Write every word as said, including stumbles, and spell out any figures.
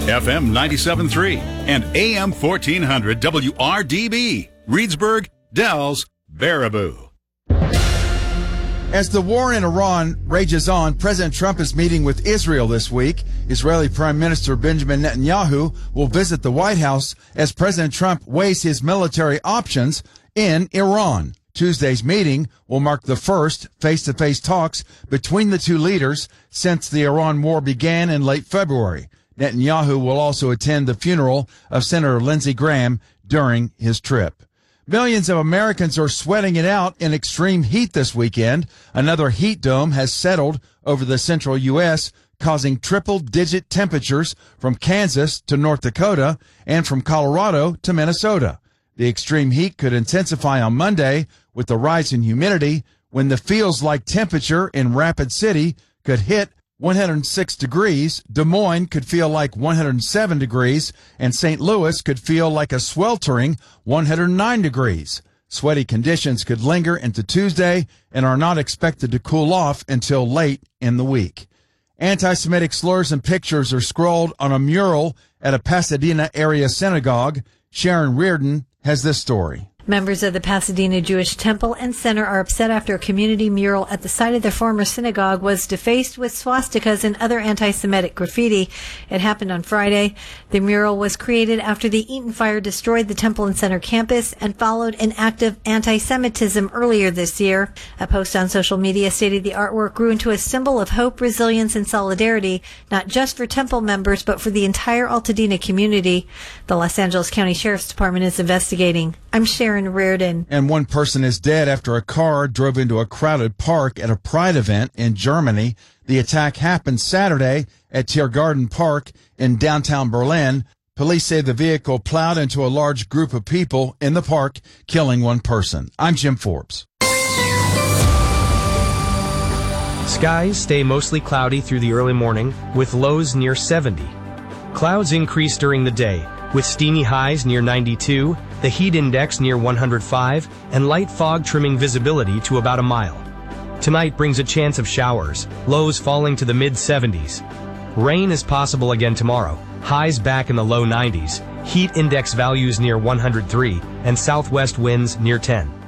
F M ninety-seven point three and A M fourteen hundred W R D B. Reedsburg, Dells, Baraboo. As the war in Iran rages on, President Trump is meeting with Israel this week. Israeli Prime Minister Benjamin Netanyahu will visit the White House as President Trump weighs his military options in Iran. Tuesday's meeting will mark the first face-to-face talks between the two leaders since the Iran war began in late February. Netanyahu will also attend the funeral of Senator Lindsey Graham during his trip. Millions of Americans are sweating it out in extreme heat this weekend. Another heat dome has settled over the central U S, causing triple-digit temperatures from Kansas to North Dakota and from Colorado to Minnesota. The extreme heat could intensify on Monday with the rise in humidity when the feels-like temperature in Rapid City could hit one hundred six degrees, Des Moines could feel like one hundred seven degrees, and Saint Louis could feel like a sweltering one hundred nine degrees. Sweaty conditions could linger into Tuesday and are not expected to cool off until late in the week. Anti-Semitic slurs and pictures are scrawled on a mural at a Pasadena area synagogue. Sharon Reardon has this story. Members of the Pasadena Jewish Temple and Center are upset after a community mural at the site of their former synagogue was defaced with swastikas and other anti-Semitic graffiti. It happened on Friday. The mural was created after the Eaton fire destroyed the Temple and Center campus and followed an act of anti-Semitism earlier this year. A post on social media stated the artwork grew into a symbol of hope, resilience, and solidarity, not just for Temple members, but for the entire Altadena community. The Los Angeles County Sheriff's Department is investigating. I'm Sharon Reardon. And one person is dead after a car drove into a crowded park at a Pride event in Germany. The attack happened Saturday at Tiergarten Park in downtown Berlin. Police say the vehicle plowed into a large group of people in the park, killing one person. I'm Jim Forbes. Skies stay mostly cloudy through the early morning, with lows near seventy. Clouds increase during the day, with steamy highs near ninety-two, the heat index near one hundred five, and light fog trimming visibility to about a mile. Tonight brings a chance of showers, lows falling to the mid seventies. Rain is possible again tomorrow, highs back in the low nineties, heat index values near one hundred three, and southwest winds near ten.